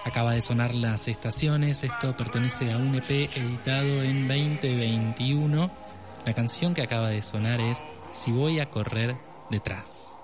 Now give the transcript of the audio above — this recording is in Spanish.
Acaba de sonar Las Estaciones, esto pertenece a un EP editado en 2021. La canción que acaba de sonar es Si voy a correr detrás.